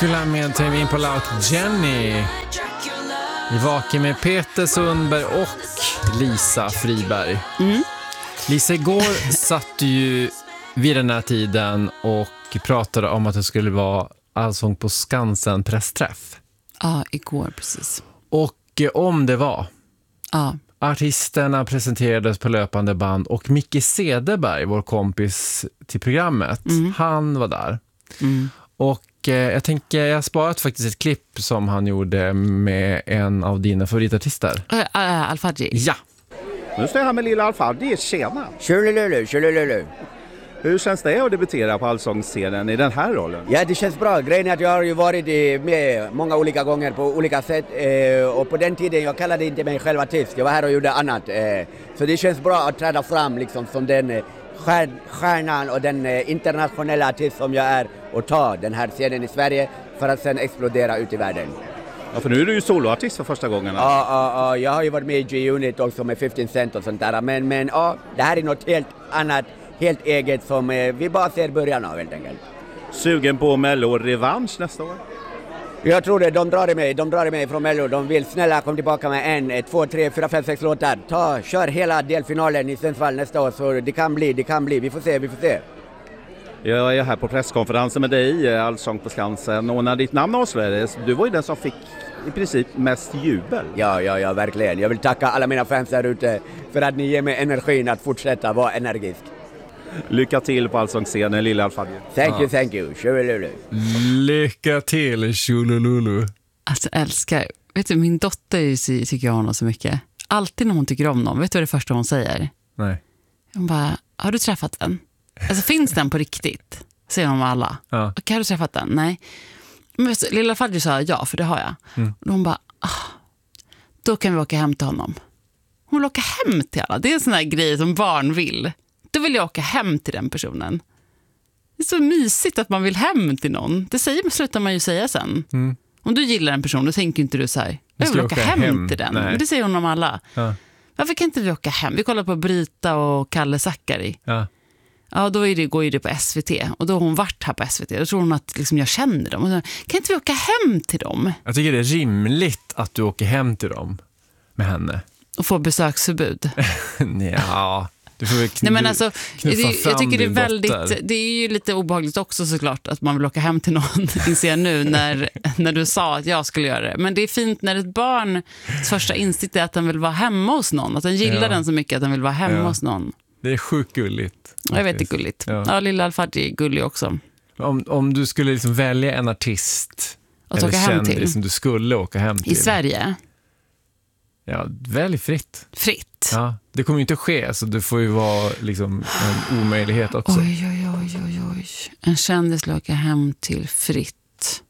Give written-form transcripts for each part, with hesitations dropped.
Dracula med Tame Impala och Jenny. Vi vakar med Peter Sundberg och Lisa Friberg. Lisa, igår satt du ju vid den här tiden och pratade om att det skulle vara Allsång på Skansen pressträff. Ja, igår precis. Och om det var. Ja. Artisterna presenterades på löpande band och Micke Cederberg, vår kompis till programmet, han var där. Och jag tänker, jag har sparat faktiskt ett klipp som han gjorde med en av dina favoritartister. Al-Fadji. Ja. Nu står jag här med lilla Al-Fadji. Tjena! Tjolololo. Hur känns det att debutera på allsångsscenen i den här rollen? Ja, det känns bra. Grejen är att jag har ju varit med många olika gånger på olika sätt. Och på den tiden, jag kallade inte mig själv artist. Jag var här och gjorde annat. Så det känns bra att träda fram liksom som den stjärnan och den internationella artist som jag är. Och ta den här scenen i Sverige för att sen explodera ut i världen. Ja, för nu är du ju soloartist för första gången. Ja, jag har ju varit med i G-Unit också med 15 Cent och sånt där. Men ja, det här är något helt annat. Helt eget som vi bara ser början av helt enkelt. Sugen på Mello-revansch nästa år? Jag tror det, de drar mig från Mello. De vill snälla komma tillbaka med 1, 2, 3, 4, 5, 6 låtar. Kör hela delfinalen i Sundsvall nästa år så det kan bli. Vi får se. Jag är här på presskonferensen med dig, Allsång på Skansen. Och när ditt namn avslöjades, du var ju den som fick i princip mest jubel. Ja, verkligen. Jag vill tacka alla mina fans där ute för att ni ger mig energin att fortsätta vara energisk. Lycka till på allsångsscenen, lilla Al-Fadji. Thank you. Tjolololo. Lycka till, tjolololo. Alltså älskar. Vet du, min dotter tycker jag honom så mycket. Alltid när hon tycker om någon, vet du vad det första hon säger? Nej. Hon bara, har du träffat den? Alltså finns den på riktigt? Säger hon med alla. Ja. Okej, har du träffat den? Nej. Men lilla Fadji sa ja, för det har jag. Och hon bara, då kan vi åka hem till honom. Hon vill åka hem till alla. Det är en sån här grej som barn vill. Då vill jag åka hem till den personen. Det är så mysigt att man vill hem till någon. Det slutar man ju säga sen. Om du gillar en person, då tänker inte du så här, jag vill åka hem till den. Men det säger hon om alla. Ja. Varför kan inte vi åka hem? Vi kollar på Brita och Kalle Zackari. Ja, då går ju det på SVT. Och då har hon varit här på SVT. Då tror hon att liksom, jag känner dem. Och så, kan inte vi åka hem till dem? Jag tycker det är rimligt att du åker hem till dem med henne. Och få besöksförbud. Ja. Nej, men alltså, jag tycker det är väldigt, det är ju lite obehagligt också såklart att man vill åka hem till någon, inser jag nu när du sa att jag skulle göra det. Men det är fint när ett barns första instinkt är att den vill vara hemma hos någon, att den gillar den så mycket att den vill vara hemma hos någon. Det är sjukt gulligt. Jag vet, det är gulligt. Ja, lilla Al-Fadji är gullig också. Om du skulle liksom välja en artist eller kändis som du skulle åka hem till. I Sverige? Ja, välj fritt. Fritt? Ja, det kommer ju inte att ske, så det får ju vara liksom en omöjlighet också. Oj. En kändis åka hem till fritt.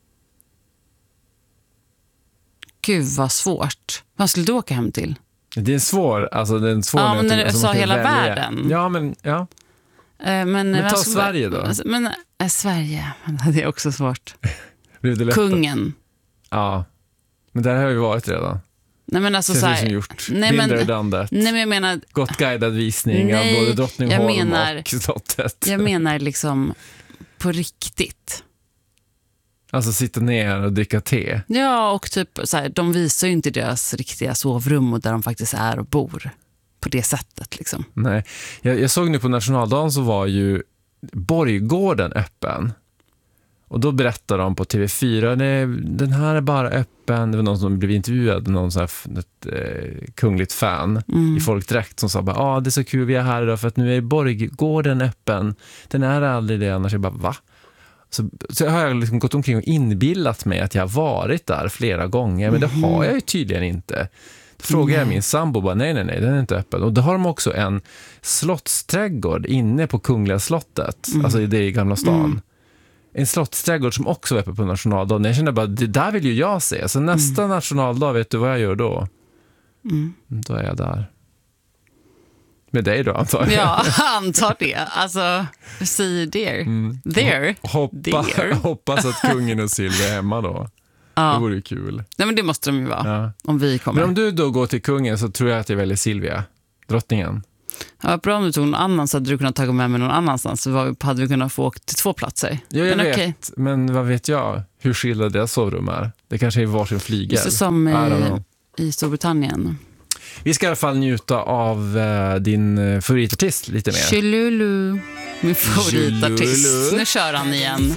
Gud vad svårt. Vad skulle du åka hem till? Det är svår, alltså det är en svår. Ja, men när du sa hela världen. Ja, men ja. Men ta Sverige då. Men Sverige, det är också svårt. Kungen. Ja, men där har vi varit redan. Nej, men alltså så här, nej men jag menar gott guidad visning av både Drottningholm och slottet. Jag menar liksom på riktigt. Alltså sitta ner och dricka te. Ja, och typ så här, de visar ju inte deras riktiga sovrum och där de faktiskt är och bor på det sättet liksom. Nej, jag såg nu på nationaldagen så var ju Borggården öppen. Och då berättar de på TV4, den här är bara öppen. Det var någon som blev intervjuad, någon sån här, ett kungligt fan i folkdräkt som sa bara, det är så kul vi är här idag för att nu är Borggården öppen. Den är aldrig det annars. Jag bara, va? Så har jag liksom gått omkring och inbillat mig att jag har varit där flera gånger, men det har jag ju tydligen inte. Då frågar jag min sambo bara, nej, den är inte öppen. Och då har de också en slottsträdgård inne på Kungliga slottet, alltså det är i Gamla stan. En slottsträdgård som också var uppe på nationaldagen. Jag känner bara, det där vill ju jag se. Så nästa nationaldag, vet du vad jag gör då? Då är jag där. Med dig då, antar jag. Ja, antar det. Alltså, säg there. Hoppas att kungen och Silvia är hemma då. Det vore ju kul. Nej, men det måste de ju vara, om vi kommer. Men om du då går till kungen så tror jag att jag väljer Silvia, drottningen. Ja, bra om du tog någon annan så hade du kunnat ta med mig någon annanstans. Så hade vi kunnat få åka till 2 platser. Ja, jag men vet. okej. Men vad vet jag? Hur skilda deras sovrum är? Det kanske är varsin flygel. Just det, som I don't know. i Storbritannien. Vi ska i alla fall njuta av din favoritartist lite mer. Chilulu. Min favoritartist. Chilulu. Nu kör han igen.